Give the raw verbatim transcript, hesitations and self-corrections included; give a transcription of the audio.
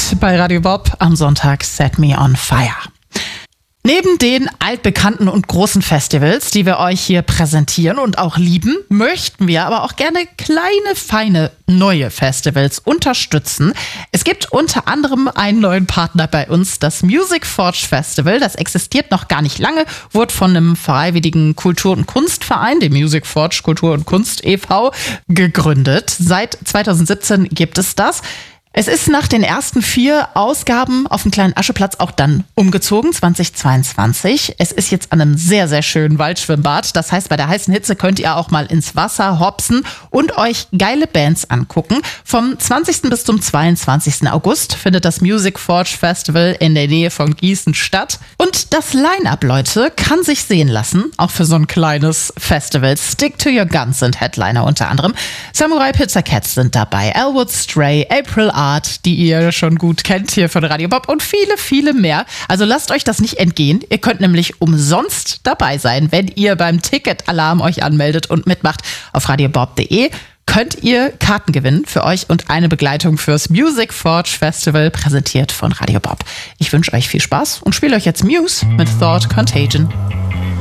bei Radio Bob am Sonntag Set Me on Fire. Neben den altbekannten und großen Festivals, die wir euch hier präsentieren und auch lieben, möchten wir aber auch gerne kleine, feine, neue Festivals unterstützen. Es gibt unter anderem einen neuen Partner bei uns, das Music Forge Festival. Das existiert noch gar nicht lange, wurde von einem freiwilligen Kultur- und Kunstverein, dem Music Forge Kultur und Kunst e V, gegründet. Seit zweitausendsiebzehn gibt es das. Es ist nach den ersten vier Ausgaben auf dem kleinen Ascheplatz auch dann umgezogen, zweitausendzweiundzwanzig. Es ist jetzt an einem sehr, sehr schönen Waldschwimmbad. Das heißt, bei der heißen Hitze könnt ihr auch mal ins Wasser hopsen und euch geile Bands angucken. Vom zwanzigsten bis zum zweiundzwanzigsten August findet das Music Forge Festival in der Nähe von Gießen statt. Und das Line-Up, Leute, kann sich sehen lassen, auch für so ein kleines Festival. Stick to Your Guns sind Headliner unter anderem. Samurai Pizza Cats sind dabei, Elwood Stray, April Art, die ihr schon gut kennt hier von Radio Bob und viele, viele mehr. Also lasst euch das nicht entgehen. Ihr könnt nämlich umsonst dabei sein, wenn ihr beim Ticket-Alarm euch anmeldet und mitmacht. Auf radiobob punkt de könnt ihr Karten gewinnen für euch und eine Begleitung fürs Music Forge Festival, präsentiert von Radio Bob. Ich wünsche euch viel Spaß und spiele euch jetzt Muse mit Thought Contagion.